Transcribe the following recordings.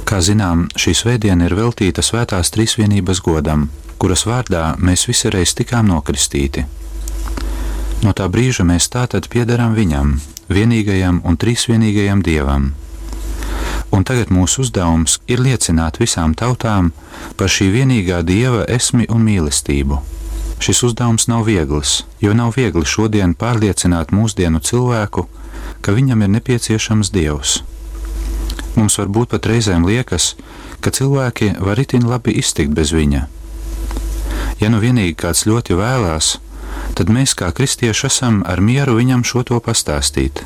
Kā zinām, šī svētdiena ir veltīta svētās trīsvienības godam, kuras vārdā mēs visi reiz tikām nokristīti. No tā brīža mēs tātad piederam viņam, vienīgajam un trīsvienīgajam Dievam. Un tagad mūsu uzdevums ir liecināt visām tautām par šī vienīgā Dieva esmi un mīlestību. Šis uzdevums nav viegls, jo nav viegli šodien pārliecināt mūsdienu cilvēku, ka viņam ir nepieciešams Dievs. Mums varbūt pat reizēm liekas, ka cilvēki var itin labi iztikt bez viņa. Ja nu vienīgi kāds ļoti vēlās, tad mēs kā kristieši esam ar mieru viņam šo to pastāstīt.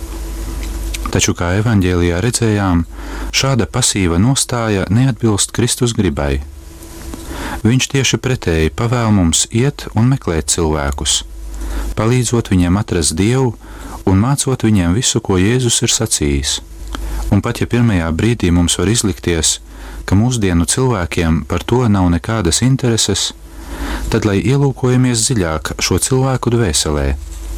Taču, kā evaņģēlijā redzējām, šāda pasīva nostāja neatbilst Kristus gribai. Viņš tieši pretēji pavēl mums iet un meklēt cilvēkus, palīdzot viņiem atrast Dievu un mācot viņiem visu, ko Jēzus ir sacījis. Un pat ja pirmajā brīdī mums var izlikties, ka mūsdienu cilvēkiem par to nav nekādas intereses, tad lai ielūkojamies dziļāk šo cilvēku dvēselē,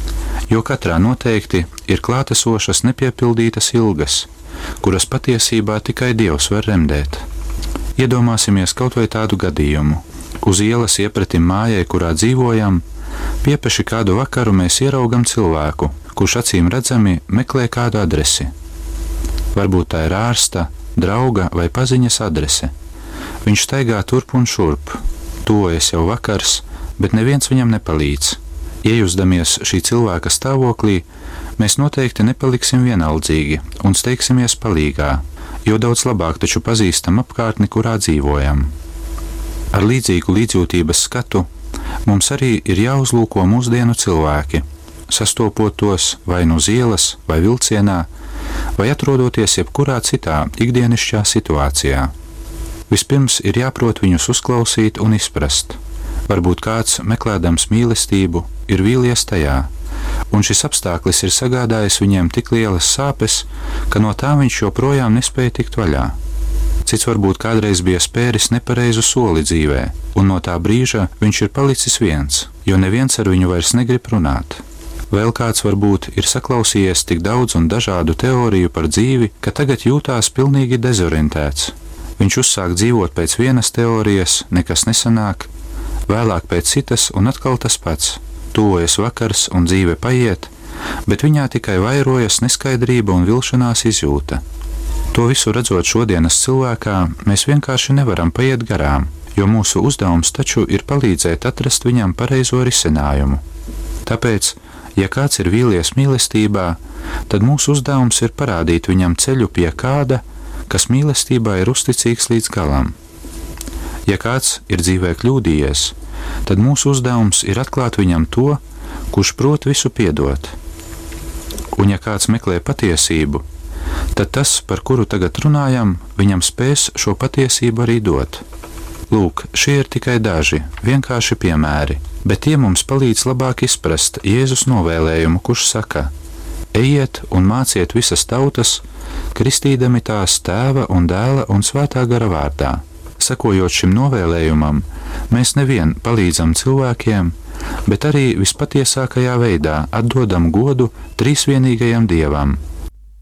jo katrā noteikti ir klātesošas nepiepildītas ilgas, kuras patiesībā tikai Dievs var remdēt. Iedomāsimies kaut vai tādu gadījumu. Uz ielas iepretim mājai, kurā dzīvojam, piepeši kādu vakaru mēs ieraugam cilvēku, kurš acīm redzami meklē kādu adresi. Varbūt tā ir ārsta, drauga vai paziņas adrese. Viņš staigā turp un šurp. Tuvojas jau vakars, bet neviens viņam nepalīdz. Iejusdamies šī cilvēka stāvoklī, mēs noteikti nepaliksim vienaldzīgi un steigsimies palīgā, jo daudz labāk taču pazīstam apkārtni, kurā dzīvojam. Ar līdzīgu līdzjūtības skatu mums arī ir jāuzlūko mūsdienu cilvēki, sastopot tos vai nu uz ielas vai vilcienā, vai atrodoties jebkurā citā ikdienišķā situācijā. Vispirms ir jāprot viņus uzklausīt un izprast. Varbūt kāds, meklēdams mīlestību, ir vīlies tajā, un šis apstākļis ir sagādājis viņiem tik lielas sāpes, ka no tām viņš joprojām nespēja tikt vaļā. Cits varbūt kādreiz bija spēris nepareizu soli dzīvē, un no tā brīža viņš ir palicis viens, jo neviens ar viņu vairs negrib runāt. Vēl kāds varbūt ir saklausījies tik daudz un dažādu teoriju par dzīvi, ka tagad jūtās pilnīgi dezorientēts. Viņš uzsāk dzīvot pēc vienas teorijas, nekas nesanāk, vēlāk pēc citas un atkal tas pats. Tuvojas vakars un dzīve paiet, bet viņā tikai vairojas neskaidrība un vilšanās izjūta. To visu redzot šodienas cilvēkā, mēs vienkārši nevaram paiet garām, jo mūsu uzdevums taču ir palīdzēt atrast viņam pareizo risinājumu. Tāpēc, ja kāds ir vīlies mīlestībā, tad mūsu uzdevums ir parādīt viņam ceļu pie kāda, kas mīlestībā ir uzticīgs līdz galam. Ja kāds ir dzīvē kļūdījies, tad mūsu uzdevums ir atklāt viņam to, kurš prot visu piedot. Un ja kāds meklē patiesību, tad tas, par kuru tagad runājam, viņam spēs šo patiesību arī dot. Lūk, šie ir tikai daži, vienkārši piemēri, bet tie mums palīdz labāk izprast Jēzus novēlējumu, kurš saka: ejiet un māciet visas tautas, kristīdami tās Tēva un Dēla un Svētā gara vārdā. Sekojot šim novēlējumam, mēs nevien palīdzam cilvēkiem, bet arī vispatiesākajā veidā atdodam godu trīsvienīgajam Dievam,